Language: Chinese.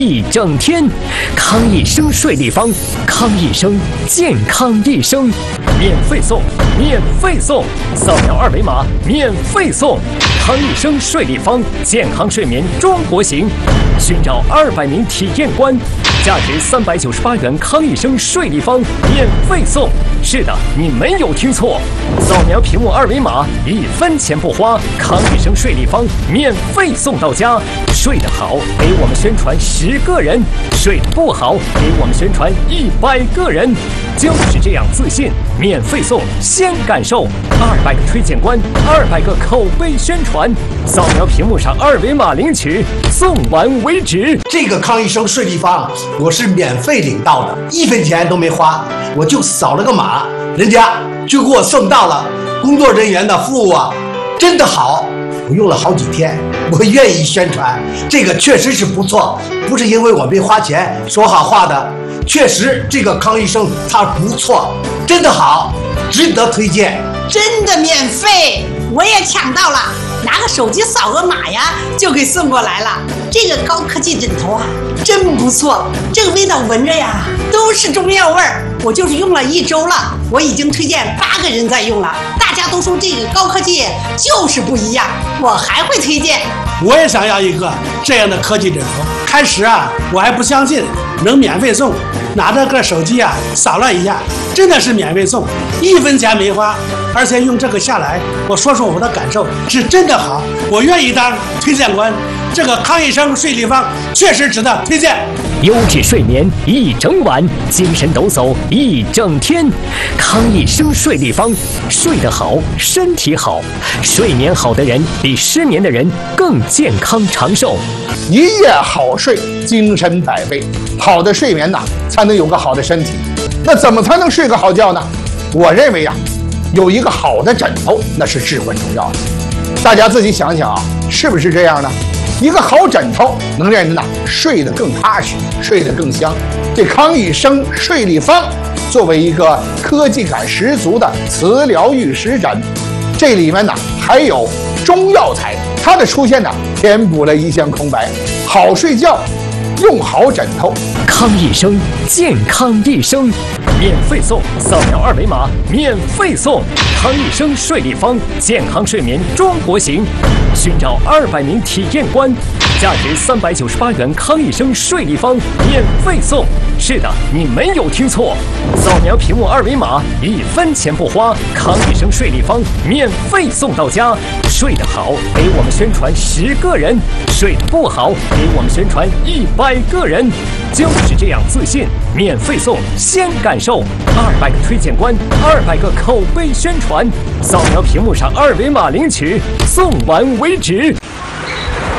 一整天，康益生睡立方，康益生健康一生，免费送，免费送，扫描二维码免费送。康益生睡立方，健康睡眠中国行，寻找200名体验官，价值398元康益生睡立方免费送。是的，你没有听错，扫描屏幕二维码，1分钱不花，康益生睡立方免费送到家。睡得好，给我们宣传10个人；睡得不好，给我们宣传100个人。就是这样自信，免费送，先感受200个推荐官，200个口碑宣传。扫描屏幕上二维码领取，送完为止。 这个康益生睡立方我是免费领到的，1分钱都没花，我就扫了个码，人家就给我送到了。工作人员的服务啊，真的好，我用了好几天，我愿意宣传，这个确实是不错，不是因为我没花钱说好话的，确实这个康益生它不错，真的好，值得推荐。 真的免费，我也抢到了，拿个手机扫个码呀，就给送过来了。这个高科技枕头啊，真不错，这个味道闻着呀，都是中药味儿。我就是用了1周了，我已经推荐8个人在用了，大家都说这个高科技就是不一样，我还会推荐。 我也想要一个这样的科技枕头。开始啊，我还不相信能免费送，拿着个手机啊，扫了一下，真的是免费送，1分钱没花，而且用这个下来，我说说我的感受，是真的好，我愿意当推荐官。这个康益生睡立方确实值得推荐。 优质睡眠一整晚，精神抖擞一整天。康益生睡立方，睡得好，身体好，睡眠好的人比失眠的人更健康长寿。 一夜好睡，精神百倍。好的睡眠才能有个好的身体。那怎么才能睡个好觉呢？我认为有一个好的枕头那是至关重要的。大家自己想想是不是这样呢？一个好枕头能让人睡得更踏实，睡得更香。这康益生睡立方作为一个科技感十足的磁疗玉石枕，这里面还有中药材，它的出现填补了一项空白。好睡觉，用好枕头。 康益生健康一生，免费送，扫描二维码免费送。康益生睡立方，健康睡眠中国行，寻找200名体验官，价值398元康益生睡立方免费送。是的，你没有听错，扫描屏幕二维码，1分钱不花，康益生睡立方免费送到家。睡得好，给我们宣传10个人；睡得不好，给我们宣传100个人。就是这样自信，免费送，先感受200个推荐官，200个口碑宣传。扫描屏幕上二维码领取，送完为止。